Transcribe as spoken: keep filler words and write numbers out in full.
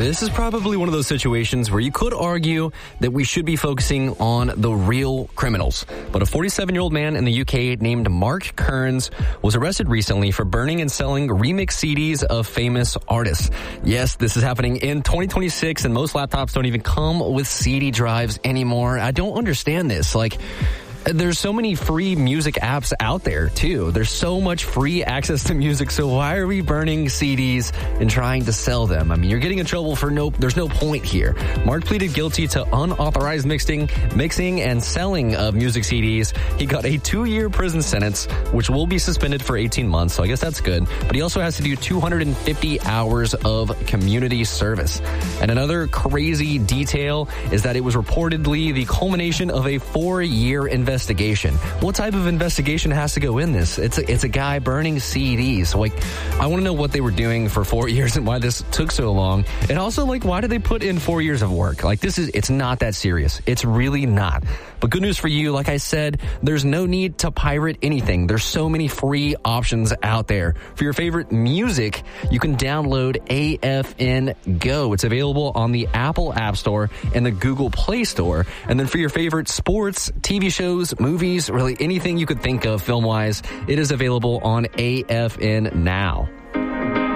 This is probably one of those situations where you could argue that we should be focusing on the real criminals. But a forty-seven-year-old man in the U K named Mark Kearns was arrested recently for burning and selling remix C Ds of famous artists. Yes, this is happening in twenty twenty-six, and most laptops don't even come with C D drives anymore. I don't understand this. Like, there's so many free music apps out there, too. There's so much free access to music, so why are we burning C Ds and trying to sell them? I mean, you're getting in trouble for no, there's no point here. Mark pleaded guilty to unauthorized mixing, mixing and selling of music C Ds. He got a two-year prison sentence, which will be suspended for eighteen months, so I guess that's good. But he also has to do two hundred fifty hours of community service. And another crazy detail is that it was reportedly the culmination of a four-year investigation. Investigation. What type of investigation has to go in this? It's a, it's a guy burning C Ds. Like, I want to know what they were doing for four years and why this took so long. And also, like, why did they put in four years of work? Like, this is, it's not that serious. It's really not. But good news for you, like I said, there's no need to pirate anything. There's so many free options out there. For your favorite music, you can download A F N Go. It's available on the Apple App Store and the Google Play Store. And then for your favorite sports, T V shows, movies, really anything you could think of film-wise, it is available on A F N Now.